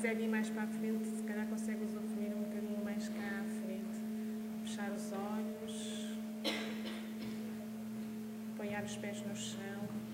quiser vir mais para a frente, se calhar consegue usufruir um bocadinho mais cá à frente. Fechar os olhos, apoiar os pés no chão.